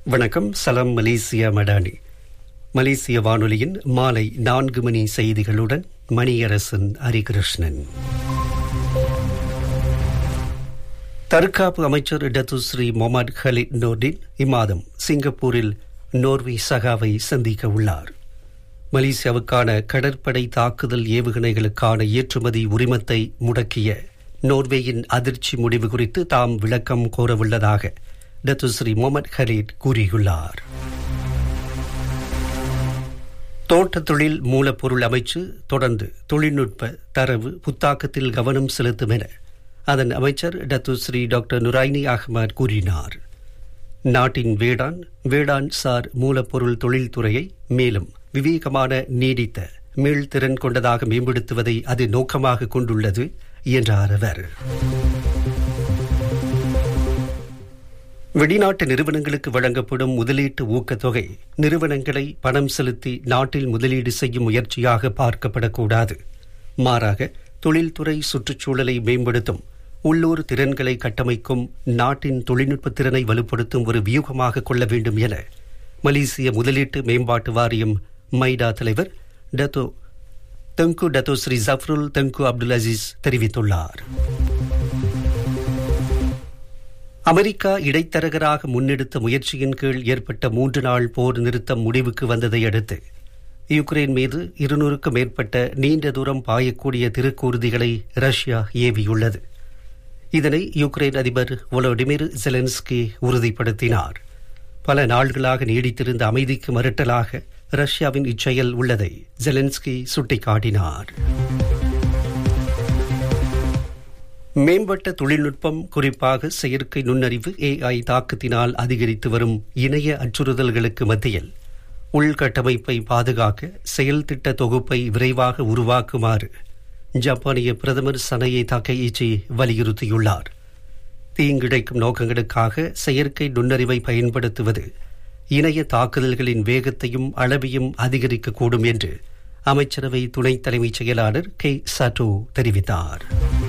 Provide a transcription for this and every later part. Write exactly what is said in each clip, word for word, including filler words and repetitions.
வணக்கம். சலாம் மலேசியா மடானி. மலேசிய வானொலியின் மாலை நான்கு மணி செய்திகளுடன் மணியரசன் ஹரிகிருஷ்ணன். தற்காப்பு அமைச்சர் டத்துஸ்ரீ மொஹமட் கலிட் நோர்டின் இம்மாதம் சிங்கப்பூரில் நோர்வே சகாவை சந்திக்க உள்ளார். மலேசியாவுக்கான கடற்படை தாக்குதல் ஏவுகணைகளுக்கான ஏற்றுமதி உரிமத்தை முடக்கிய நோர்வேயின் அதிர்ச்சி முடிவு குறித்து தாம் விளக்கம் கோரவுள்ளதாக டத்துஸ்ரீ மொஹமட் கலீட் கூறியுள்ளார். தோட்ட தொழில் மூலப்பொருள் அமைச்சு தொடர்ந்து தொழில்நுட்ப தரவு புத்தாக்கத்தில் கவனம் செலுத்தும் என அதன் அமைச்சர் டத்துஸ்ரீ டாக்டர் நுரைனி அகமது கூறினார். நாட்டின் வேளாண் வேளாண் சார் மூலப்பொருள் தொழில்துறையை மேலும் விவேகமான நீடித்த மீள்திறன் கொண்டதாக மேம்படுத்துவதை அது நோக்கமாக கொண்டுள்ளது என்றார் அவர். வெளிநாட்டு நிறுவனங்களுக்கு வழங்கப்படும் முதலீட்டு ஊக்கத்தொகை நிறுவனங்களை பணம் செலுத்தி நாட்டில் முதலீடு செய்யும் முயற்சியாக பார்க்கப்படக்கூடாது. மாறாக தொழில்துறை சுற்றுச்சூழலை மேம்படுத்தும் உள்ளூர் திறன்களை கட்டமைக்கும் நாட்டின் தொழில்நுட்ப திறனை வலுப்படுத்தும் ஒரு வியூகமாக கொள்ள வேண்டும் என மலேசிய முதலீட்டு மேம்பாட்டு வாரியம் மைடா தலைவர் டத்தோ தெங்கு Dato Sri Zafrul Tengku Abdul Azeez தெரிவித்துள்ளார். அமெரிக்கா இடைத்தரகராக முன்னெடுத்த முயற்சியின் கீழ் ஏற்பட்ட மூன்று நாள் போர் நிறுத்தம் முடிவுக்கு வந்ததை அடுத்து யுக்ரைன் மீது இருநூறுக்கும் மேற்பட்ட நீண்ட தூரம் பாயக்கூடிய திருக்கூர்திகளை ரஷ்யா ஏவியுள்ளது. இதனை யுக்ரைன் அதிபர் வோலோடிமிர் ஜெலன்ஸ்கி உறுதிப்படுத்தினார். பல நாள்களாக நீடித்திருந்த அமைதிக்கு மறுட்டலாக ரஷ்யாவின் இச்செயல் உள்ளதை ஜெலன்ஸ்கி சுட்டிக்காட்டினார். மேம்பட்ட தொழில்நுட்பம், குறிப்பாக செயற்கை நுண்ணறிவு ஏஐ தாக்கத்தினால் அதிகரித்து வரும் இணைய அச்சுறுத்தல்களுக்கு மத்தியில் உள்கட்டமைப்பை பாதுகாக்க செயல் திட்ட தொகுப்பை விரைவாக உருவாக்குமாறு ஜப்பானிய பிரதமர் சனயே தாக்கையிச்சி வலியுறுத்தியுள்ளார். தீங்கிழைக்கும் நோக்கங்களுக்காக செயற்கை நுண்ணறிவை பயன்படுத்துவது இணைய தாக்குதல்களின் வேகத்தையும் அளவையும் அதிகரிக்கக்கூடும் என்று அமைச்சரவை துணைத் தலைமைச் செயலாளர் கே சாட்டோ தெரிவித்தார்.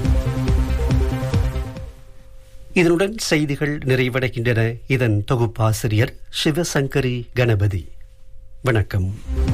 இதனுடன் செய்திகள் நிறைவடைகின்றன. இதன் தொகுப்பாசிரியர் சிவசங்கரி கணபதி. வணக்கம்.